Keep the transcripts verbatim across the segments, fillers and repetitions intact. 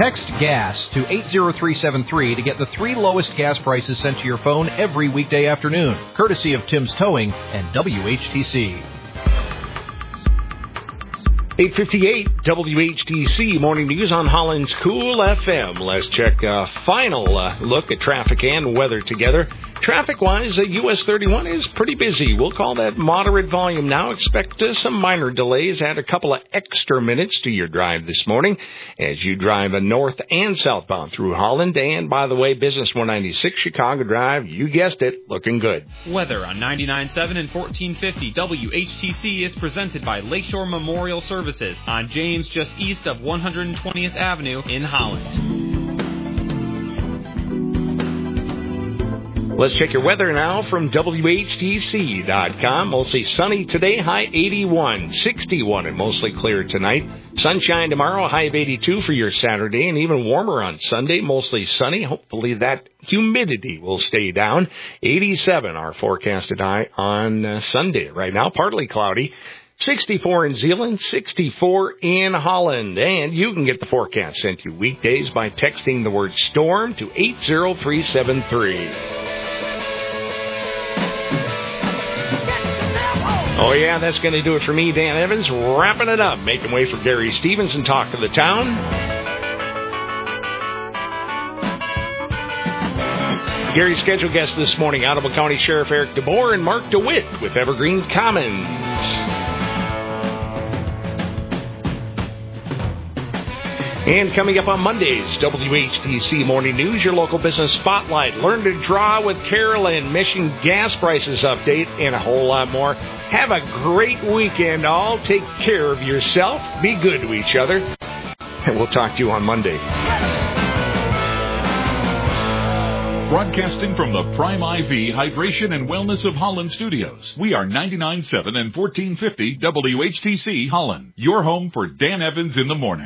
Text GAS to eight zero three seven three to get the three lowest gas prices sent to your phone every weekday afternoon, courtesy of Tim's Towing and W H T C. eight fifty-eight W H T C Morning News on Holland's Cool F M. Let's check a final uh, look at traffic and weather together. Traffic-wise, uh, U S thirty-one is pretty busy. We'll call that moderate volume now. Expect uh, some minor delays. Add a couple of extra minutes to your drive this morning as you drive uh, north and southbound through Holland. And, by the way, Business one ninety-six Chicago Drive, you guessed it, looking good. Weather on ninety-nine point seven and fourteen fifty W H T C is presented by Lakeshore Memorial Services on James, just east of one hundred twentieth Avenue in Holland. Let's check your weather now from W H T C dot com. Mostly sunny today, high eighty-one, sixty-one, and mostly clear tonight. Sunshine tomorrow, high of eighty-two for your Saturday, and even warmer on Sunday, mostly sunny. Hopefully that humidity will stay down. eighty-seven, our forecasted high on uh, Sunday. Right now, partly cloudy. sixty-four in Zeeland, sixty-four in Holland. And you can get the forecast sent to you weekdays by texting the word storm to eight zero three seven three. Oh, yeah, that's going to do it for me, Dan Evans. Wrapping it up, making way for Gary Stevens and Talk of the Town. Gary's scheduled guests this morning, Ottawa County Sheriff Eric DeBoer and Mark DeWitt with Evergreen Commons. And coming up on Mondays, W H T C Morning News, your local business spotlight. Learn to draw with Carolyn, Mission gas prices update, and a whole lot more. Have a great weekend, all. Take care of yourself. Be good to each other. And we'll talk to you on Monday. Broadcasting from the Prime I V Hydration and Wellness of Holland studios, we are ninety-nine point seven and fourteen fifty W H T C Holland, your home for Dan Evans in the morning.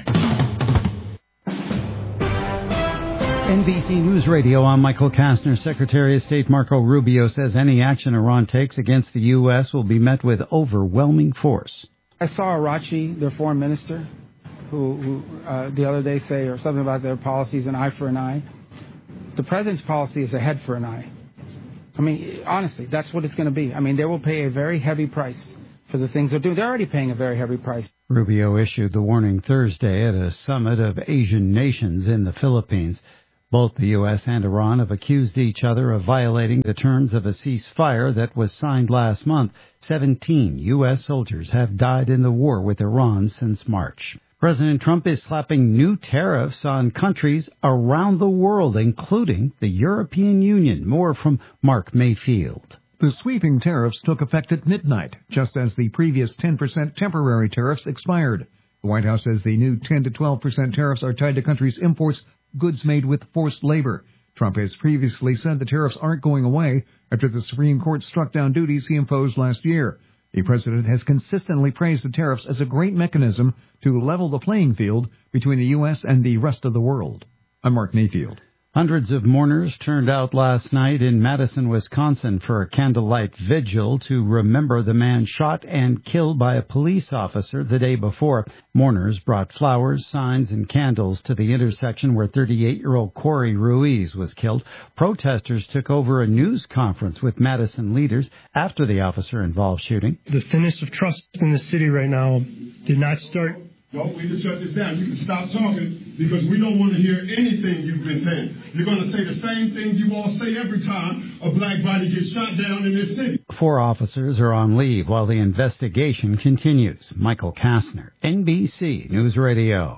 N B C News Radio, I'm Michael Kastner. Secretary of State Marco Rubio says any action Iran takes against the U S will be met with overwhelming force. I saw Arachi, their foreign minister, who, who uh, the other day say or something about their policies, an eye for an eye. The president's policy is a head for an eye. I mean, honestly, that's what it's going to be. I mean, they will pay a very heavy price for the things they're doing. They're already paying a very heavy price. Rubio issued the warning Thursday at a summit of Asian nations in the Philippines. Both the U S and Iran have accused each other of violating the terms of a ceasefire that was signed last month. Seventeen U S soldiers have died in the war with Iran since March. President Trump is slapping new tariffs on countries around the world, including the European Union. More from Mark Mayfield. The sweeping tariffs took effect at midnight, just as the previous ten percent temporary tariffs expired. The White House says the new ten to twelve percent tariffs are tied to countries' imports goods made with forced labor. Trump has previously said the tariffs aren't going away after the Supreme Court struck down duties he imposed last year. The president has consistently praised the tariffs as a great mechanism to level the playing field between the U S and the rest of the world. I'm Mark Mayfield. Hundreds of mourners turned out last night in Madison, Wisconsin for a candlelight vigil to remember the man shot and killed by a police officer the day before. Mourners brought flowers, signs, and candles to the intersection where thirty-eight-year-old Corey Ruiz was killed. Protesters took over a news conference with Madison leaders after the officer-involved shooting. The thinnest of trust in the city right now did not start. No, we can shut this down. You can stop talking because we don't want to hear anything you've been saying. You're going to say the same thing you all say every time a black body gets shot down in this city. Four officers are on leave while the investigation continues. Michael Kastner, N B C News Radio.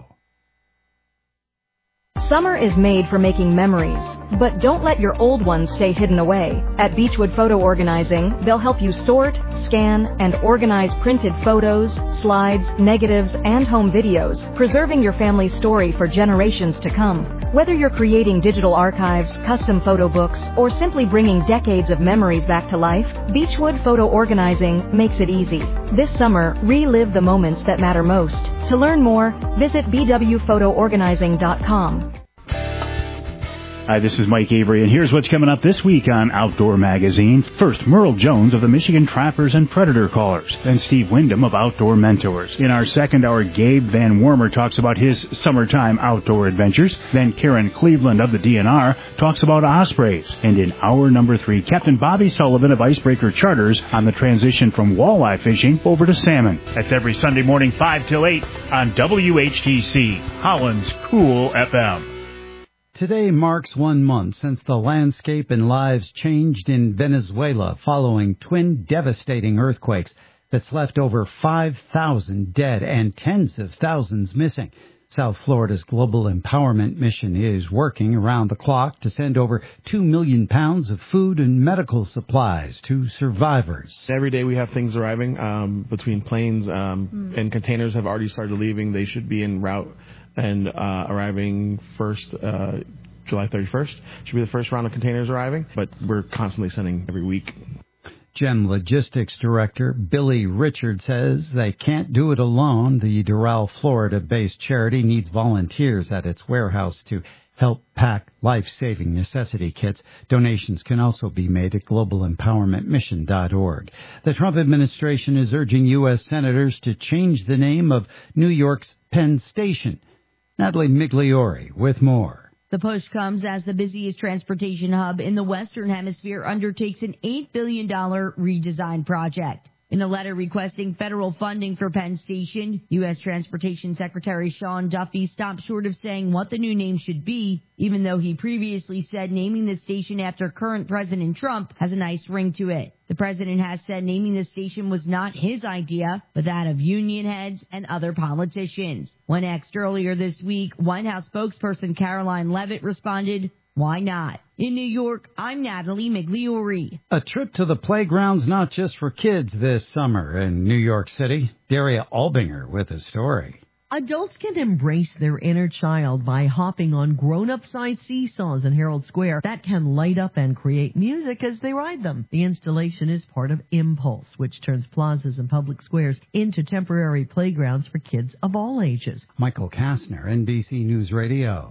Summer is made for making memories, but don't let your old ones stay hidden away. At Beechwood Photo Organizing, they'll help you sort, scan, and organize printed photos, slides, negatives, and home videos, preserving your family's story for generations to come. Whether you're creating digital archives, custom photo books, or simply bringing decades of memories back to life, Beechwood Photo Organizing makes it easy. This summer, relive the moments that matter most. To learn more, visit b w photo organizing dot com. Hi, this is Mike Avery, and here's what's coming up this week on Outdoor Magazine. First, Merle Jones of the Michigan Trappers and Predator Callers. Then Steve Wyndham of Outdoor Mentors. In our second hour, Gabe Van Wormer talks about his summertime outdoor adventures. Then Karen Cleveland of the D N R talks about ospreys. And in hour number three, Captain Bobby Sullivan of Icebreaker Charters on the transition from walleye fishing over to salmon. That's every Sunday morning, five till eight on W H T C, Holland's Cool F M. Today marks one month since the landscape and lives changed in Venezuela following twin devastating earthquakes that's left over five thousand dead and tens of thousands missing. South Florida's Global Empowerment Mission is working around the clock to send over two million pounds of food and medical supplies to survivors. Every day we have things arriving um, between planes um, mm. and containers have already started leaving. They should be en route and uh, arriving first, uh, July thirty-first. Should be the first round of containers arriving, but we're constantly sending every week. GEM Logistics Director Billy Richard says they can't do it alone. The Doral, Florida-based charity needs volunteers at its warehouse to help pack life-saving necessity kits. Donations can also be made at global empowerment mission dot org. The Trump administration is urging U S senators to change the name of New York's Penn Station. Natalie Migliori with more. The push comes as the busiest transportation hub in the Western Hemisphere undertakes an eight billion dollars redesign project. In a letter requesting federal funding for Penn Station, U S Transportation Secretary Sean Duffy stopped short of saying what the new name should be, even though he previously said naming the station after current President Trump has a nice ring to it. The president has said naming the station was not his idea, but that of union heads and other politicians. When asked earlier this week, White House spokesperson Caroline Leavitt responded, "Why not?" In New York, I'm Natalie Migliori. A trip to the playground's not just for kids this summer in New York City. Daria Albinger with a story. Adults can embrace their inner child by hopping on grown-up-sized seesaws in Herald Square that can light up and create music as they ride them. The installation is part of Impulse, which turns plazas and public squares into temporary playgrounds for kids of all ages. Michael Kastner, N B C News Radio.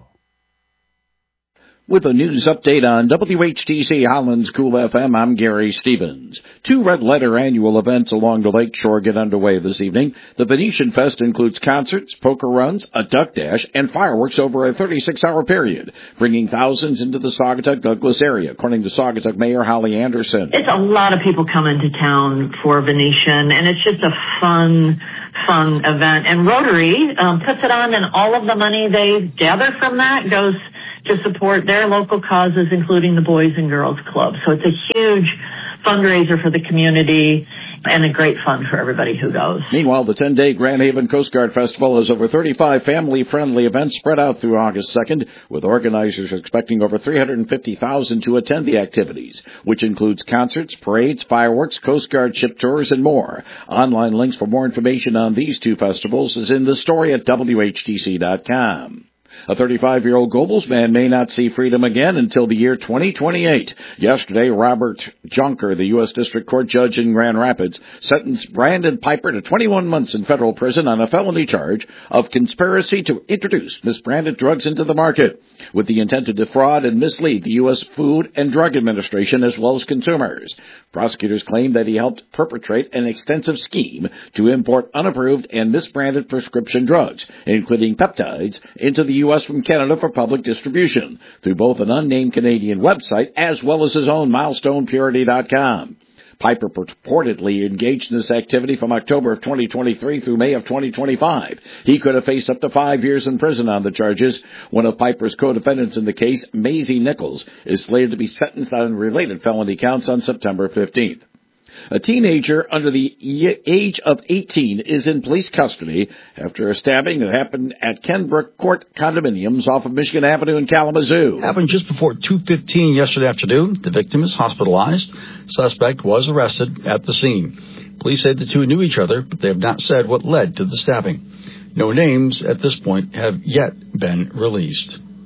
With a news update on W H T C Holland's Cool F M, I'm Gary Stevens. Two Red Letter annual events along the lakeshore get underway this evening. The Venetian Fest includes concerts, poker runs, a duck dash, and fireworks over a thirty-six hour period, bringing thousands into the Saugatuck-Douglas area, according to Saugatuck Mayor Holly Anderson. It's a lot of people come into town for Venetian, and it's just a fun, fun event. And Rotary um, puts it on, and all of the money they gather from that goes to support their local causes, including the Boys and Girls Club. So it's a huge fundraiser for the community and a great fun for everybody who goes. Meanwhile, the ten-day Grand Haven Coast Guard Festival has over thirty-five family-friendly events spread out through August second, with organizers expecting over three hundred fifty thousand to attend the activities, which includes concerts, parades, fireworks, Coast Guard ship tours, and more. Online links for more information on these two festivals is in the story at W H T C dot com. A thirty-five-year-old Gobles man may not see freedom again until the year twenty twenty-eight. Yesterday, Robert Junker, the U S District Court judge in Grand Rapids, sentenced Brandon Piper to twenty-one months in federal prison on a felony charge of conspiracy to introduce misbranded drugs into the market, with the intent to defraud and mislead the U S Food and Drug Administration as well as consumers. Prosecutors claim that he helped perpetrate an extensive scheme to import unapproved and misbranded prescription drugs, including peptides, into the U S from Canada for public distribution through both an unnamed Canadian website as well as his own milestone purity dot com. Piper purportedly engaged in this activity from October of twenty twenty-three through May of twenty twenty-five. He could have faced up to five years in prison on the charges. One of Piper's co-defendants in the case, Maisie Nichols, is slated to be sentenced on related felony counts on September fifteenth. A teenager under the age of eighteen is in police custody after a stabbing that happened at Kenbrook Court condominiums off of Michigan Avenue in Kalamazoo. Happened just before two fifteen yesterday afternoon. The victim is hospitalized. Suspect was arrested at the scene. Police say the two knew each other, but they have not said what led to the stabbing. No names at this point have yet been released.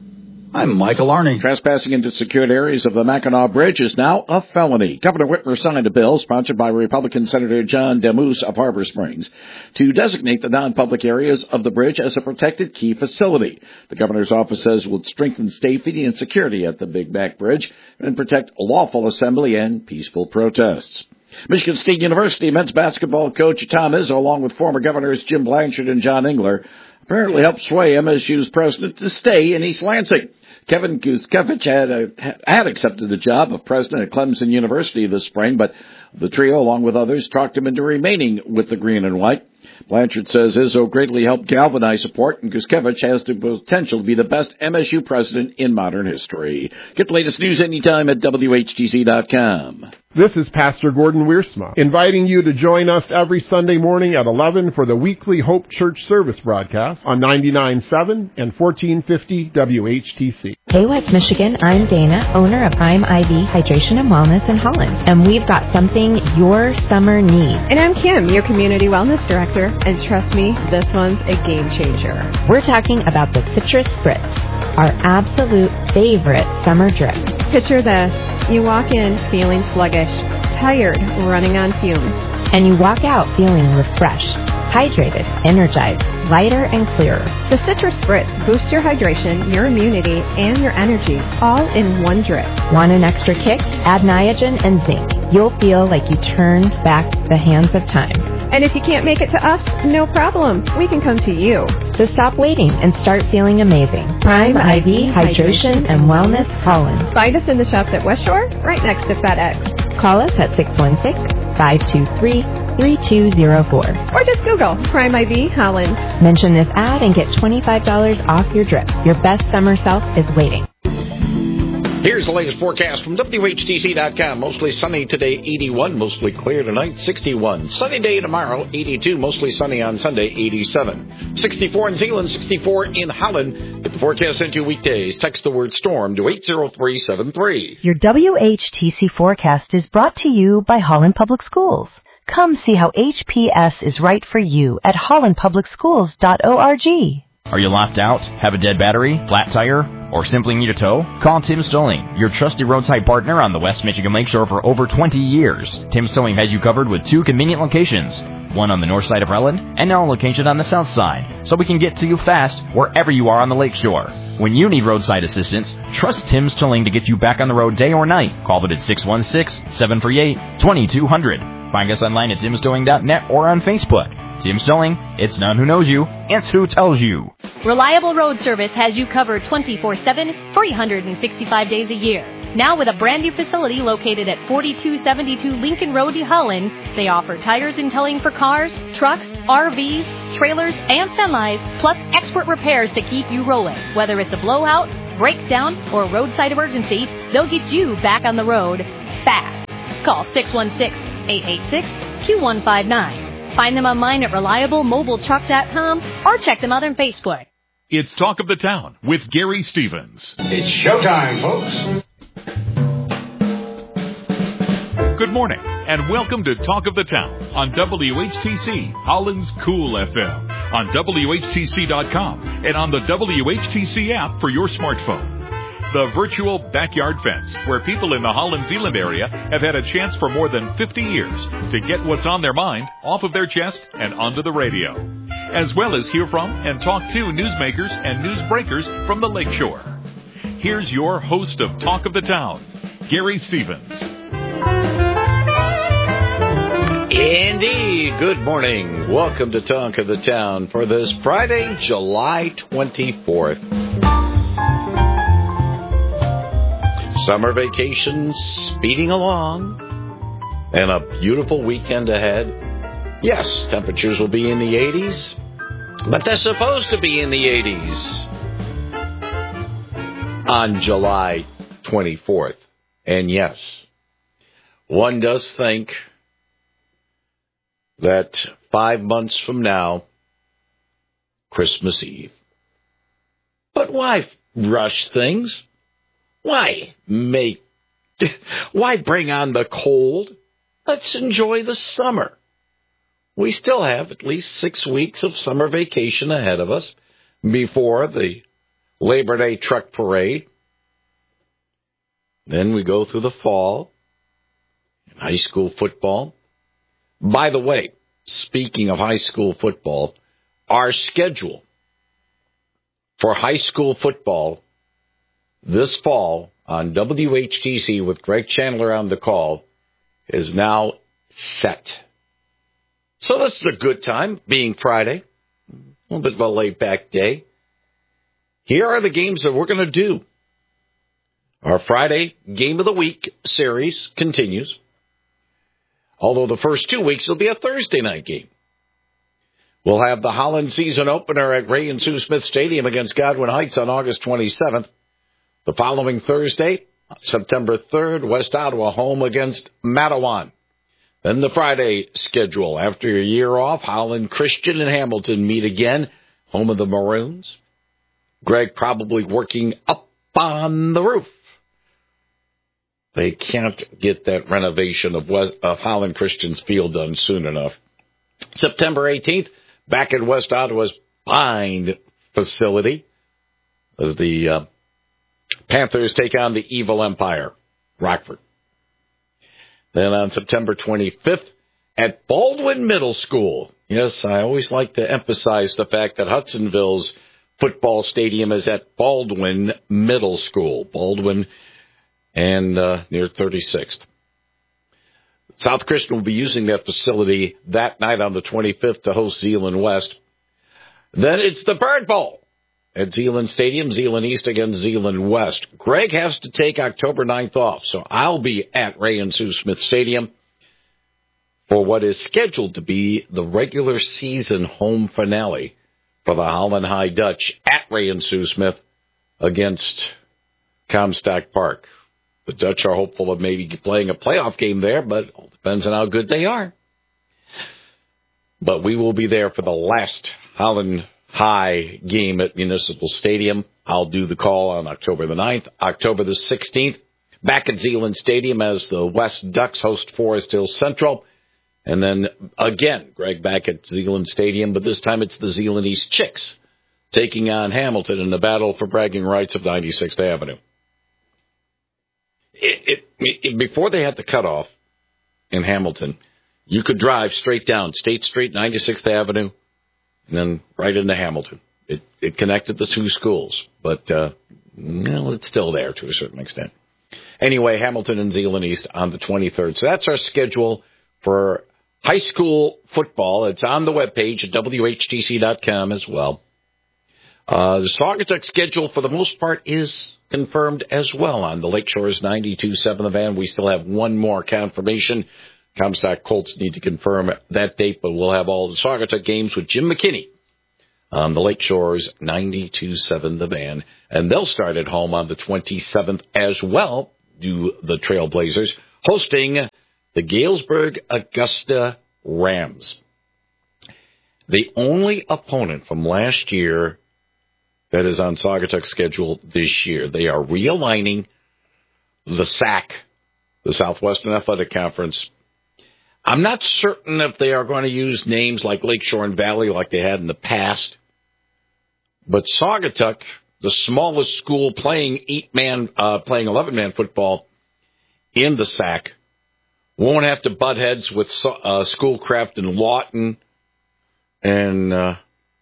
I'm Michael Arney. Trespassing into secured areas of the Mackinac Bridge is now a felony. Governor Whitmer signed a bill sponsored by Republican Senator John Demus of Harbor Springs to designate the non-public areas of the bridge as a protected key facility. The governor's office says it will strengthen safety and security at the Big Mac Bridge and protect lawful assembly and peaceful protests. Michigan State University men's basketball coach Tom Izzo, along with former governors Jim Blanchard and John Engler, apparently helped sway M S U's president to stay in East Lansing. Kevin Guskevich had, a, had accepted the job of president at Clemson University this spring, but the trio, along with others, talked him into remaining with the green and white. Blanchard says Izzo greatly helped galvanize support, and Guskevich has the potential to be the best M S U president in modern history. Get the latest news anytime at W H T C dot com. This is Pastor Gordon Wiersma, inviting you to join us every Sunday morning at eleven for the weekly Hope Church service broadcast on ninety-nine point seven and fourteen fifty W H T C. Hey, West Michigan, I'm Dana, owner of Prime I V Hydration and Wellness in Holland, and we've got something your summer needs. And I'm Kim, your Community Wellness Director, and trust me, this one's a game changer. We're talking about the Citrus Spritz, our absolute favorite summer drip. Picture this. You walk in feeling sluggish, tired, running on fumes. And you walk out feeling refreshed, hydrated, energized, lighter and clearer. The Citrus Spritz boosts your hydration, your immunity, and your energy, all in one drip. Want an extra kick? Add Niagen and zinc. You'll feel like you turned back the hands of time. And if you can't make it to us, no problem. We can come to you. So stop waiting and start feeling amazing. Prime I V Hydration and Wellness Holland. Find us in the shops at West Shore, right next to FedEx. Call us at six one six, five two three, three two zero four. Or just Google Prime I V Holland. Mention this ad and get twenty-five dollars off your drip. Your best summer self is waiting. Here's the latest forecast from W H T C dot com. Mostly sunny today, eighty-one. Mostly clear tonight, sixty-one. Sunny day tomorrow, eighty-two. Mostly sunny on Sunday, eighty-seven. sixty-four in Zeeland, sixty-four in Holland. Get the forecast into weekdays. Text the word storm to eight zero three seven three. Your W H T C forecast is brought to you by Holland Public Schools. Come see how H P S is right for you at holland public schools dot org. Are you locked out, have a dead battery, flat tire, or simply need a tow? Call Tim's Towing, your trusted roadside partner on the West Michigan Lakeshore for over twenty years. Tim's Towing has you covered with two convenient locations, one on the north side of Relland and now a location on the south side, so we can get to you fast wherever you are on the lakeshore. When you need roadside assistance, trust Tim's Towing to get you back on the road day or night. Call them at six one six, seven three eight, two two zero zero. Find us online at tims towing dot net or on Facebook. Tim's Towing, it's not who knows you, it's who tells you. Reliable Road Service has you covered twenty-four seven, three hundred sixty-five days a year. Now with a brand new facility located at forty-two seventy-two Lincoln Road, Holland, they offer tires and towing for cars, trucks, R Vs, trailers, and semis, plus expert repairs to keep you rolling. Whether it's a blowout, breakdown, or roadside emergency, they'll get you back on the road fast. Call six one six, eight eight six, two one five nine. Find them online at reliable mobile truck dot com or check them out on Facebook. It's Talk of the Town with Gary Stevens. It's showtime, folks. Good morning, and welcome to Talk of the Town on W H T C, Holland's Cool F M, on W H T C dot com, and on the W H T C app for your smartphone. The virtual backyard fence, where people in the Holland-Zeeland area have had a chance for more than fifty years to get what's on their mind off of their chest and onto the radio, as well as hear from and talk to newsmakers and newsbreakers from the Lakeshore. Here's your host of Talk of the Town, Gary Stevens. Indeed. Good morning. Welcome to Talk of the Town for this Friday, July twenty-fourth. Summer vacation speeding along, and a beautiful weekend ahead. Yes, temperatures will be in the eighties, but they're supposed to be in the eighties on July twenty-fourth. And yes, one does think that five months from now, Christmas Eve. But why rush things? Why make, why bring on the cold? Let's enjoy the summer. We still have at least six weeks of summer vacation ahead of us before the Labor Day truck parade. Then we go through the fall. High school football. By the way, speaking of high school football, our schedule for high school football this fall on W H T C with Greg Chandler on the call is now set. So this is a good time, being Friday, a little bit of a laid-back day. Here are the games that we're going to do. Our Friday Game of the Week series continues, although the first two weeks will be a Thursday night game. We'll have the Holland season opener at Ray and Sue Smith Stadium against Godwin Heights on August twenty-seventh. The following Thursday, September third, West Ottawa home against Matawan. Then the Friday schedule. After a year off, Holland Christian and Hamilton meet again, home of the Maroons. Greg probably working up on the roof. They can't get that renovation of, West, of Holland Christian's field done soon enough. September eighteenth, back at West Ottawa's Bind facility, as the uh, Panthers take on the Evil Empire, Rockford. Then on September twenty-fifth, at Baldwin Middle School. Yes, I always like to emphasize the fact that Hudsonville's football stadium is at Baldwin Middle School. Baldwin and uh, near thirty-sixth. South Christian will be using that facility that night on the twenty-fifth to host Zeeland West. Then it's the Bird Bowl at Zeeland Stadium, Zeeland East against Zeeland West. Greg has to take October ninth off, so I'll be at Ray and Sue Smith Stadium for what is scheduled to be the regular season home finale for the Holland High Dutch at Ray and Sue Smith against Comstock Park. The Dutch are hopeful of maybe playing a playoff game there, but it all depends on how good they are. But we will be there for the last Holland High game at Municipal Stadium. I'll do the call on October the ninth. October the sixteenth, back at Zeeland Stadium as the West Ducks host Forest Hill Central. And then, again, Greg back at Zeeland Stadium, but this time it's the Zeeland East Chicks taking on Hamilton in the battle for bragging rights of ninety-sixth Avenue. It, it, it, before they had the cutoff in Hamilton, you could drive straight down State Street, ninety-sixth Avenue, and then right into Hamilton. It, it connected the two schools, but uh, well, it's still there to a certain extent. Anyway, Hamilton and Zeeland East on the twenty-third. So that's our schedule for high school football. It's on the webpage at W H T C dot com as well. Uh, the Saugatuck schedule, for the most part, is confirmed as well on the Lakeshore's ninety-two point seven The Van. We still have one more confirmation. Comstock Colts need to confirm that date, but we'll have all the Saugatuck games with Jim McKinney on the Lakeshore's ninety-two point seven The Van. And they'll start at home on the twenty-seventh as well, do the Trailblazers, hosting the Galesburg Augusta Rams. The only opponent from last year that is on Saugatuck's schedule this year. They are realigning the S A C, the Southwestern Athletic Conference. I'm not certain if they are going to use names like Lakeshore and Valley like they had in the past. But Saugatuck, the smallest school playing eight-man, uh, playing eleven-man football in the S A C, won't have to butt heads with uh, Schoolcraft and Lawton and uh,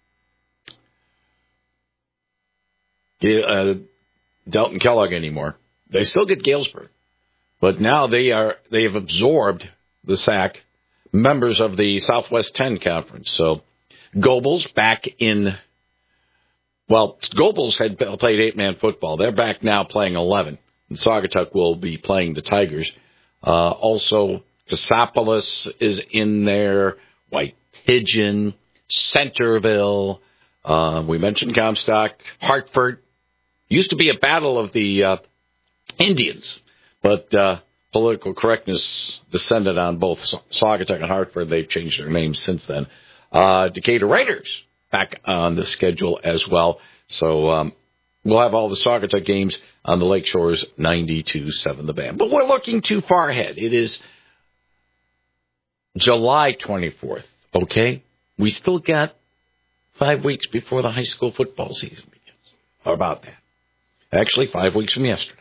uh, Delton Kellogg anymore. They still get Galesburg, but now they are they have absorbed the S A C, members of the Southwest ten Conference. So Gobles back in. Well, Gobles had played eight-man football. They're back now playing eleven. And Saugatuck will be playing the Tigers. Uh, also, Cassopolis is in there, White Pigeon, Centerville. Uh, we mentioned Comstock, Hartford. Used to be a battle of the uh, Indians, but uh, political correctness descended on both Saugatuck and Hartford. They've changed their names since then. Uh, Decatur Raiders back on the schedule as well. So um, we'll have all the Saugatuck games on the Lakeshore's ninety-two point seven The Van. But we're looking too far ahead. It is July twenty-fourth, okay? We still got five weeks before the high school football season begins. How about that? Actually, five weeks from yesterday.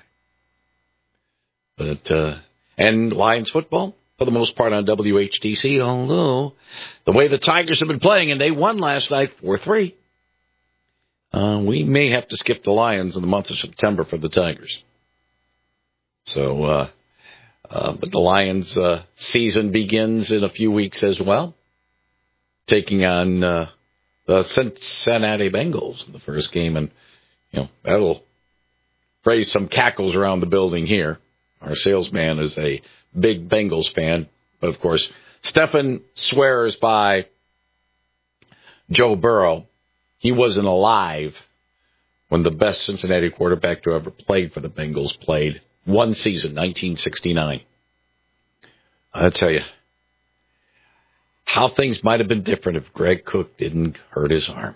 But, uh, and Lions football, for the most part on W H T C, although the way the Tigers have been playing, and they won last night four three, uh, we may have to skip the Lions in the month of September for the Tigers. So, uh, uh, but the Lions uh, season begins in a few weeks as well, taking on uh, the Cincinnati Bengals in the first game, and you know that'll raise some cackles around the building here. Our salesman is a big Bengals fan, but of course, Stefan swears by Joe Burrow. He wasn't alive when the best Cincinnati quarterback to ever played for the Bengals played one season, nineteen sixty-nine. I'll tell you how things might have been different if Greg Cook didn't hurt his arm.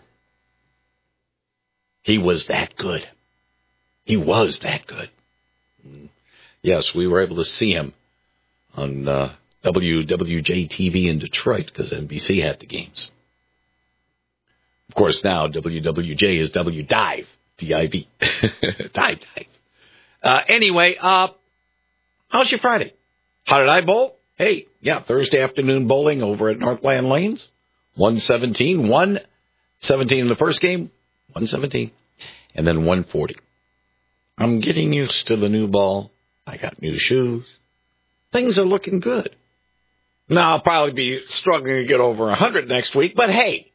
He was that good. He was that good. Yes, we were able to see him on uh, W W J T V in Detroit because N B C had the games. Of course, now W W J is W Dive, D I V. Dive, dive. Uh, anyway, uh, how's your Friday? How did I bowl? Hey, yeah, Thursday afternoon bowling over at Northland Lanes. one seventeen, one seventeen in the first game, one seventeen, and then one forty. I'm getting used to the new ball. I got new shoes. Things are looking good. Now, I'll probably be struggling to get over one hundred next week, but hey,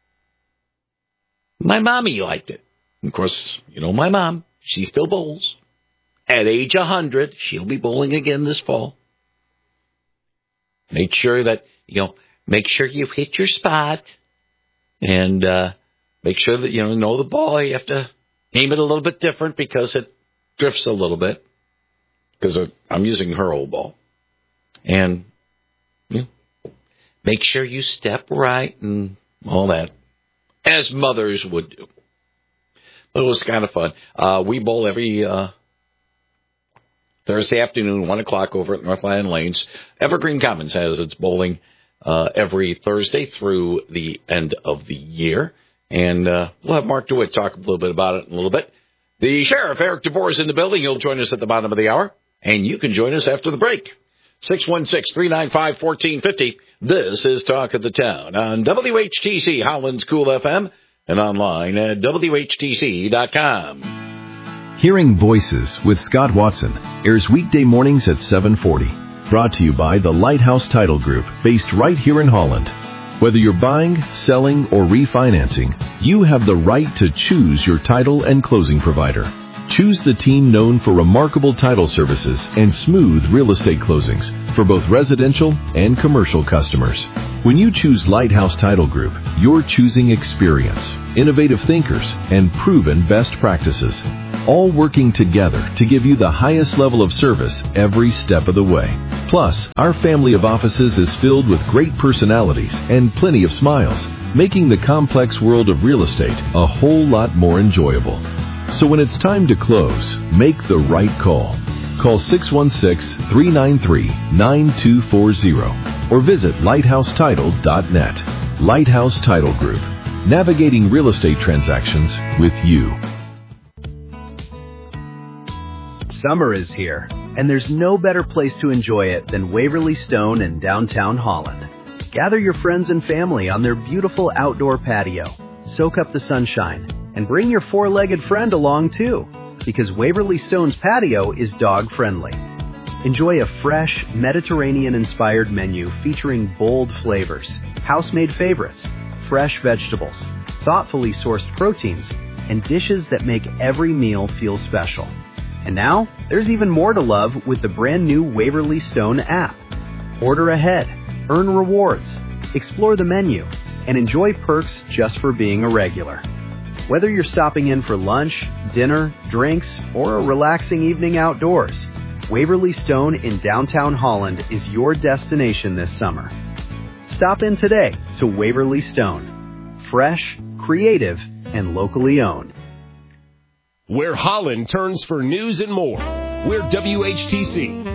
my mommy liked it. Of course, you know my mom. She still bowls. At age one hundred, she'll be bowling again this fall. Make sure that, you know, make sure you hit your spot. And uh, make sure that, you know, know the ball. You have to aim it a little bit different because it drifts a little bit. Because I'm using her old ball. And you know, make sure you step right and all that. As mothers would do. But it was kind of fun. Uh, we bowl every uh, Thursday afternoon, one o'clock over at Northland Lanes. Evergreen Commons has its bowling uh, every Thursday through the end of the year. And uh, we'll have Mark DeWitt talk a little bit about it in a little bit. The Sheriff, Eric DeVore, is in the building. He'll join us at the bottom of the hour. And you can join us after the break. six one six, three nine five, one four five zero. This is Talk of the Town on W H T C, Holland's Cool F M, and online at W H T C dot com. Hearing Voices with Scott Watson airs weekday mornings at seven forty. Brought to you by the Lighthouse Title Group, based right here in Holland. Whether you're buying, selling, or refinancing, you have the right to choose your title and closing provider. Choose the team known for remarkable title services and smooth real estate closings for both residential and commercial customers. When you choose Lighthouse Title Group, you're choosing experience, innovative thinkers, and proven best practices, all working together to give you the highest level of service every step of the way. Plus, our family of offices is filled with great personalities and plenty of smiles, making the complex world of real estate a whole lot more enjoyable. So when it's time to close, make the right call. Call six one six, three nine three, nine two four zero or visit lighthouse title dot net. Lighthouse Title Group, navigating real estate transactions with you. Summer is here, and there's no better place to enjoy it than Waverly Stone in downtown Holland. Gather your friends and family on their beautiful outdoor patio. Soak up the sunshine. And bring your four-legged friend along, too, because Waverly Stone's patio is dog-friendly. Enjoy a fresh, Mediterranean-inspired menu featuring bold flavors, house-made favorites, fresh vegetables, thoughtfully sourced proteins, and dishes that make every meal feel special. And now, there's even more to love with the brand-new Waverly Stone app. Order ahead, earn rewards, explore the menu, and enjoy perks just for being a regular. Whether you're stopping in for lunch, dinner, drinks, or a relaxing evening outdoors, Waverly Stone in downtown Holland is your destination this summer. Stop in today to Waverly Stone. Fresh, creative, and locally owned. Where Holland turns for news and more. We're W H T C,